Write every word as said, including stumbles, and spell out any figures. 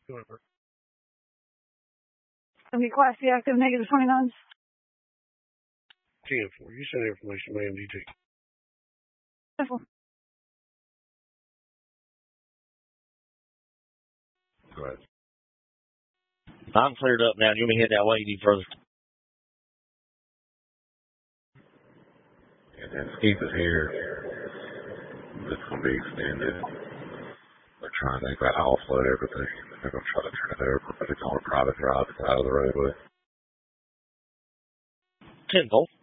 Gonna be Class C active negative twenty-nine. ten four. You send information, ma'am, D T. ten four. Go ahead. I'm cleared up now. You want me to head that way any further? And then keep it here. It's going to be extended. They're trying, they've got to offload everything. They're going to try to turn it over, but it's on a private drive. It's out of the roadway. ten four.